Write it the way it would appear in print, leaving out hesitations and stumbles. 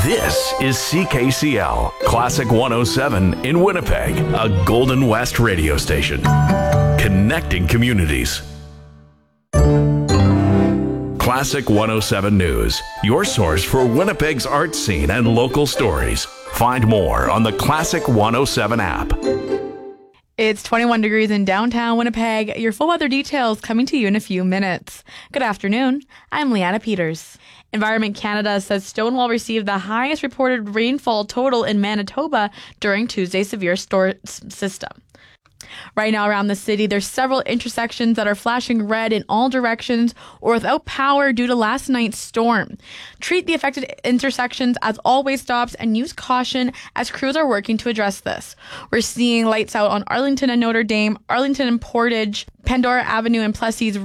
This is CKCL, Classic 107 in Winnipeg, a Golden West radio station. Connecting communities. Classic 107 News, your source for Winnipeg's art scene and local stories. Find more on the Classic 107 app. It's 21 degrees in downtown Winnipeg. Your full weather details coming to you in a few minutes. Good afternoon. I'm Leanna Peters. Environment Canada says Stonewall received the highest reported rainfall total in Manitoba during Tuesday's severe storm system. Right now around the city, there's several intersections that are flashing red in all directions or without power due to last night's storm. Treat the affected intersections as all-way stops and use caution as crews are working to address this. We're seeing lights out on Arlington and Notre Dame, Arlington and Portage, Pandora Avenue and Plessis